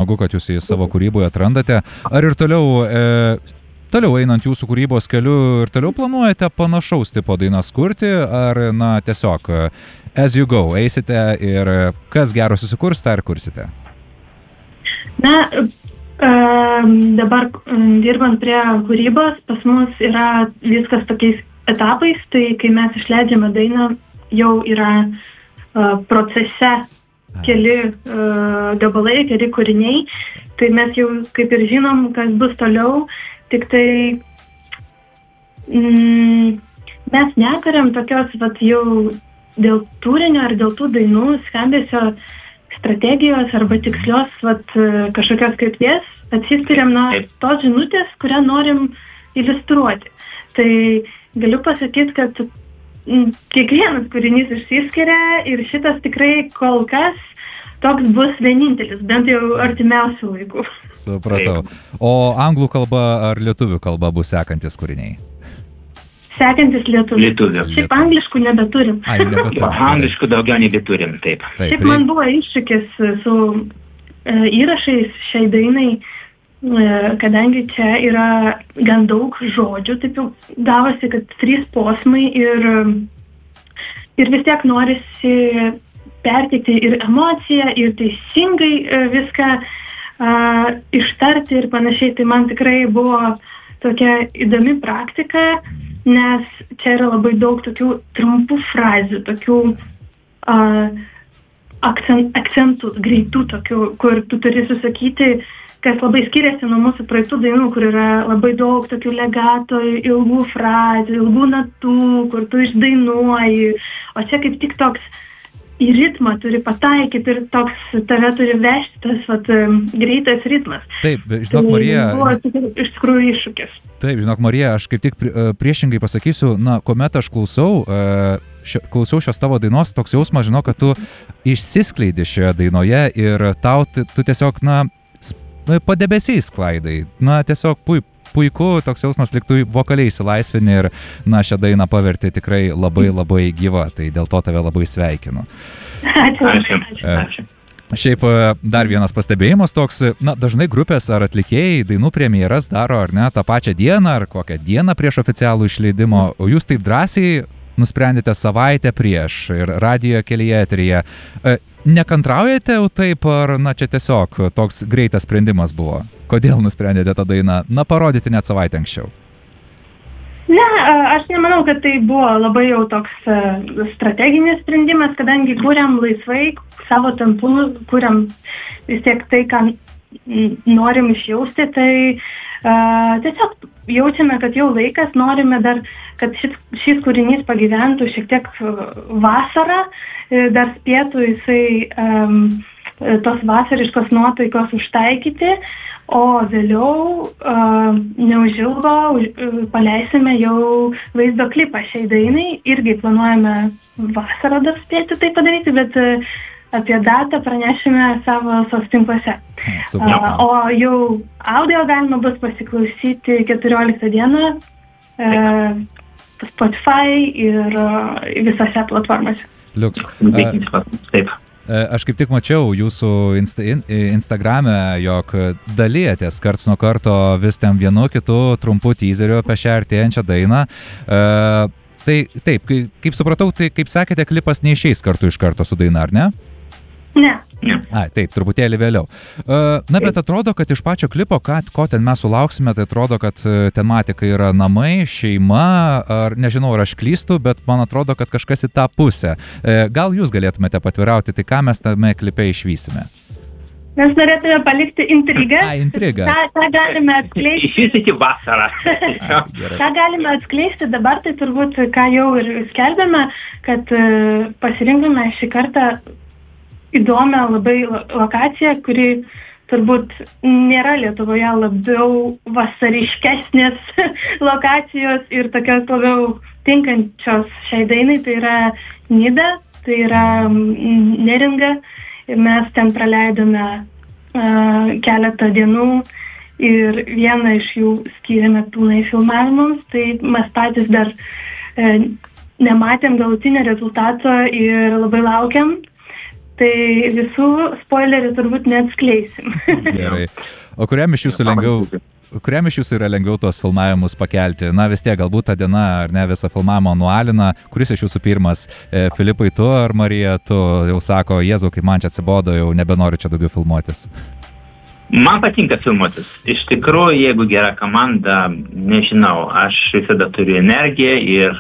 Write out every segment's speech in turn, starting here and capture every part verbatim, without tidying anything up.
smagu, kad jūs į savo kūryboje atrandate. Ar ir toliau, e, toliau einant jūsų kūrybos keliu, ir toliau planuojate panašaus tipo dainas kurti, ar, na, tiesiog as you go, eisite ir kas gero susikurs, tą ir kursite? Na, dabar dirbant prie kūrybos, pas mus yra viskas tokiais etapais, tai kai mes išleidžiame dainą, jau yra procese keli uh, gabalai, keli kūriniai, tai mes jau kaip ir žinom, kas bus toliau, tik tai mm, mes nekariam tokios vat, jau dėl turinio ar dėl tų dainų skambesio strategijos arba tikslios vat, kažkokios krypties, atsispiriam nuo tos žinutės, kurią norim iliustruoti. Tai galiu pasakyti, kad kiekvienas kūrinys išsiskiria ir šitas tikrai kol kas toks bus vienintelis, bent jau artimiausių laikų. Supratau. O anglų kalba ar lietuvių kalba bus sekantis kūriniai? Sekantis lietuvių. Lietuvių. Šiaip angliškų nebeturim. Ai, nebeturim. Angliškų daugiau nebeturim, taip. taip Šiaip man buvo iššūkis su e, įrašais šiai dainai, kadangi čia yra gan daug žodžių, taip jau gavosi, kad trys posmai ir, ir vis tiek norisi perteikti ir emociją, ir teisingai viską uh, ištarti ir panašiai. Tai man tikrai buvo tokia įdomi praktika, nes čia yra labai daug tokių trumpų frazių, tokių uh, akcent, akcentų, greitų tokių, kur tu turi susakyti, kas labai skiriasi nuo mūsų praeitų dainų, kur yra labai daug tokių legato, ilgų frazių, ilgų natų, kur tu išdainuoji. O čia kaip tik toks į ritmą turi pataikyti ir toks tave turi vežti tas vat, greitas ritmas. Taip, žinok, Marija. Tai buvo iš tikrųjų iššūkis. Taip, žinok, Marija, aš kaip tik priešingai pasakysiu, na, kuomet aš klausau, šio, klausau šios tavo dainos, toks jausmas, žinok, kad tu išsiskleidi šioje dainoje ir tau tu tiesiog, na, padebesiais sklaidai. Na, tiesiog pui, puiku, toks jausmas, lyg tu vokaliai įsilaisvini ir, na, šią dainą paverti tikrai labai labai gyva, tai dėl to tave labai sveikinu. Ačiū. Ačiū. Ačiū. Šiaip dar vienas pastebėjimas toks, na, dažnai grupės ar atlikėjai dainų premjeras daro, ar ne, tą pačią dieną ar kokią dieną prieš oficialų išleidimo, o jūs taip drąsiai nusprendėte savaitę prieš ir radijo kelyje eteryje. Nekantraujate jau taip, ar, na, čia tiesiog toks greitas sprendimas buvo? Kodėl nusprendėte tą dainą, na, parodyti net savaitę anksčiau? Ne, aš nemanau, kad tai buvo labai jau toks strateginis sprendimas, kadangi kūriam laisvai, savo tempu, kūriam vis tiek tai, ką norim išjausti, tai uh, tiesiog jaučiame, kad jau laikas, norime dar, kad šis, šis kūrinys pagyventų šiek tiek vasarą, dar spėtų jisai um, tos vasariškos nuotaikos užtaikyti, o vėliau uh, neužilgo uh, paleisime jau vaizdo klipą šiai dainai, irgi planuojame vasarą dar spėti tai padaryti, bet uh, apie datą pranešime savo sostinklose. Uh, o jau audio galima bus pasiklausyti keturioliktą dieną uh, Spotify ir uh, visose platformose. Liuks. Taip. Aš kaip tik mačiau jūsų insta, Instagrame, jog dalijatės karts nuo karto vis ten vienu kitu trumpu teaseriu apie šią artėjančią dainą. Uh, tai taip, kaip supratau, tai kaip sakėte, klipas neišeis kartu iš karto su daina, ar ne? Ne. Ai, taip, truputėlį vėliau. Uh, na, bet atrodo, kad iš pačio klipo, ką, ko ten mes sulauksime, tai atrodo, kad tematika yra namai, šeima, ar nežinau, ar aš klystu, bet man atrodo, kad kažkas į tą pusę. Uh, gal jūs galėtumėte patvirauti, tai ką mes tame klipe išvysime? Mes norėtume palikti intrigą. A, intrigą. Ką, ką galime atskleisti? Išvystyti vasarą. Ką galime atskleisti dabar, tai turbūt, ką jau ir skelbėme, kad uh, pasirinkome šį kartą įdomią labai lokaciją, kuri turbūt nėra Lietuvoje labiau vasariškesnės lokacijos ir tokios labiau tinkančios šiai dainai. Tai yra Nida, tai yra Neringa. Mes ten praleidome uh, keletą dienų ir vieną iš jų skyrėme pilnai filmavimams. Tai mes patys dar uh, nematėm galutinio rezultato ir labai laukiam. tai visų spoilerių turbūt neatskleisim. Gerai. O kuriam iš jūsų lengviau, kuriam iš jūsų yra lengviau tuos filmavimus pakelti? Na vis tiek, galbūt ta diena, ar ne, visą filmavimą nualina. Kuris iš jūsų pirmas? E, Filipai, tu ar Marija, tu jau sako, Jėzau, kaip man čia atsibodo, jau nebenoriu čia daugiau filmuotis? Man patinka filmuotis. Iš tikrųjų, jeigu gera komanda, nežinau, aš visada turiu energiją ir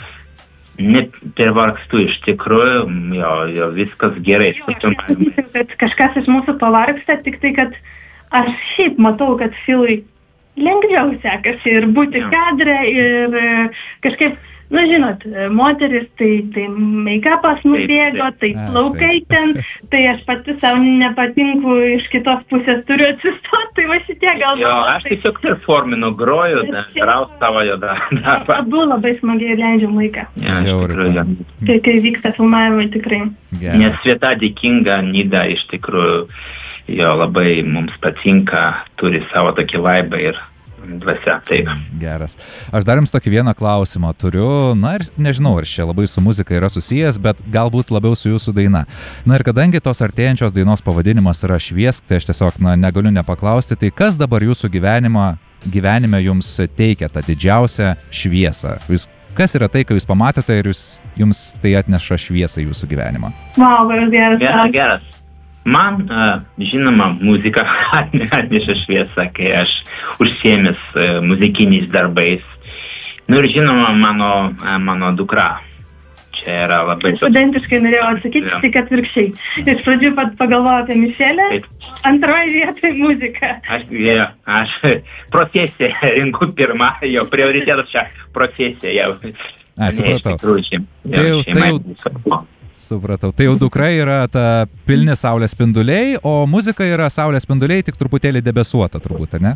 nepervargstu iš tikrųjų, jo, jo viskas gerai. Jo, aš nesakysiu, kad kažkas iš mūsų pavargsta, tik tai, kad aš šiaip matau, kad Filui lengviau sekasi ir būti kadre ir kažkaip, na žinot, moteris, tai, tai make-upas nubėgo, tai plaukai ten, tai aš pati savo nepatinku, iš kitos pusės turiu atsistoti, tai va šitie gal... Jo, aš tiesiog performinu, groju, darau savo jo darbą. Abu labai smagiai leidžiam laiką. Ja, iš tikrųjų. Tai kai vyksta filmavimai tikrai. Nes Sveta dėkinga, Nida iš tikrųjų, jo labai mums patinka, turi savo tokį vaibą ir dvasia, taip. Geras. Aš dar jums tokį vieną klausimą turiu, na ir nežinau, ar čia labai su muzika yra susijęs, bet galbūt labiau su jūsų daina. Na ir kadangi tos artėjančios dainos pavadinimas yra Šviesk, tai aš tiesiog na, negaliu nepaklausti, tai kas dabar jūsų gyvenimą, gyvenime jums teikia tą didžiausią šviesą? Jūs, kas yra tai, ką jūs pamatėte ir jūs, jums tai atneša šviesą į jūsų gyvenimą? Wow, geras. Geras, geras. Man, uh, žinoma, muzika atneša šviesą, kai aš užsiėmęs uh, muzikiniais darbais. Nu ir žinoma, mano, uh, mano dukra. Čia yra labai... Studentiškai norėjau atsakyti, ja. Tik atvirkščiai. Iš pradžių pat pagalvojau apie Mišelę, antroji vietoj muzika. Aš, ja, aš profesiją rinku pirmą, jo prioritetas čia profesija jau. A, supratau. Tikrųjų, tai jau, tai jau... Supratau. Tai jau dukra yra ta pilni saulės spinduliai, o muzika yra saulės spinduliai, tik truputėlį debesuota turbūt, ar ne?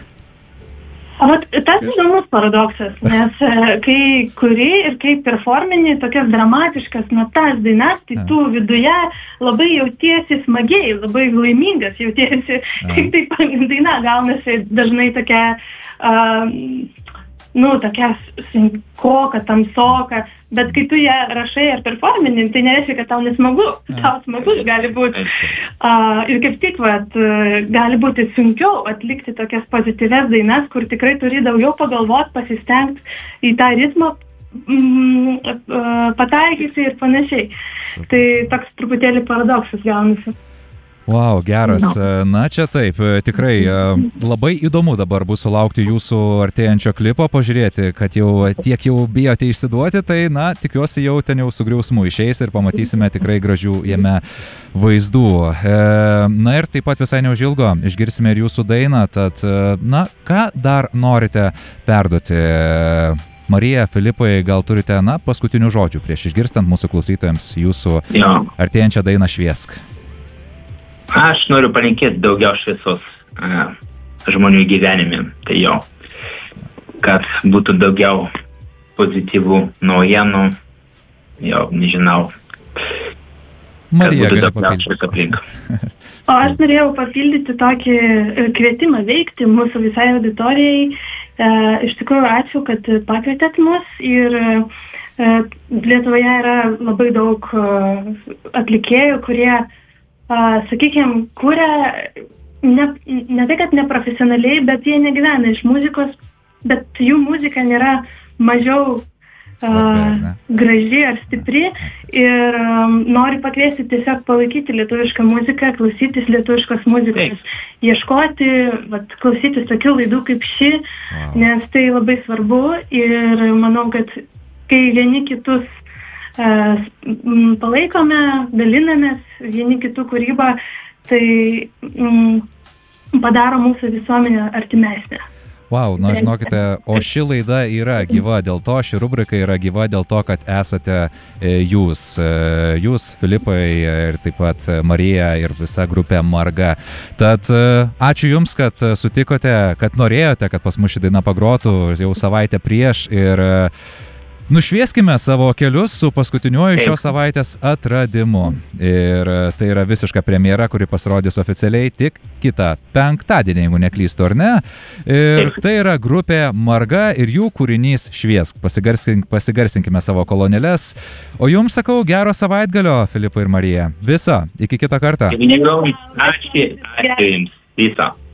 O vat, tas įdomus paradoksas, nes kai kuri ir kai performini tokias dramatiškas natas dainas, tai tu viduje labai jautiesi smagiai, labai laimingas jautiesi, tik taip daina gaunasi dažnai tokia... Uh, nu, tokia sunkoka, tamsoka, bet kai tu ją rašai ar performini, tai nereiškia, kad tau nesmagu, tau smagus gali būti. Uh, ir kaip tik, vat, gali būti sunkiau atlikti tokias pozityves dainas, kur tikrai turi daugiau pagalvoti, pasistengti į tą ritmą, mm, uh, pataikyti ir panašiai. Tai toks truputėlį paradoksas gaunasi. Wow, geras. Na čia taip, tikrai labai įdomu dabar bus sulaukti jūsų artėjančio klipo, pažiūrėti, kad jau tiek jau bijote išsiduoti, tai na, tikiuosi jau ten jau su griausmu išeis ir pamatysime tikrai gražių jame vaizdų. Na ir taip pat visai neužilgo išgirsime ir jūsų dainą, tad na, ką dar norite perduoti? Marija, Filipai, gal turite, na, paskutinių žodžių prieš išgirstant mūsų klausytojams jūsų artėjančią dainą Šviesk. Aš noriu palinkėti daugiau šviesos uh, žmonių gyvenime, tai jo, kad būtų daugiau pozityvų naujienų, jo, nežinau, Marija, kad būtų daugiau švies aplink. O aš norėjau papildyti tokį kvietimą veikti mūsų visai auditorijai. E, iš tikrųjų, ačiū, kad pakvietėt mus ir e, Lietuvoje yra labai daug atlikėjų, kurie Uh, sakykime, kuria ne, ne tai, kad neprofesionaliai, bet jie negyvena iš muzikos, bet jų muzika nėra mažiau uh, graži ar stipri ir um, noriu pakviesti tiesiog palaikyti lietuvišką muziką, klausytis lietuviškos muzikos, ieškoti, vat, klausytis tokių laidų kaip ši, wow. Nes tai labai svarbu ir manau, kad kai vieni kitus palaikome, dalinamės vieni kitų kūrybą, tai mm, padaro mūsų visuomenę artimesnę. Wow, na žinokite, o ši laida yra gyva dėl to, ši rubrika yra gyva dėl to, kad esate jūs, jūs, Filipai ir taip pat Marija ir visa grupė Marga. Tad ačiū Jums, kad sutikote, kad norėjote, kad pas mus ši daina pagrotų jau savaitę prieš ir Nušvieskime savo kelius su paskutiniuoju šios savaitės atradimu. Ir tai yra visiška premjera, kuri pasirodys oficialiai tik kitą penktadienį, jeigu neklystu, ar ne? Ir tai yra grupė Marga ir jų kūrinys Šviesk. Pasigarsink, pasigarsinkime savo kolonėles. O jums sakau gero savaitgalio, Filipai ir Marija. Viso, iki kitą kartą. Ačiū, ačiū jums. Viso.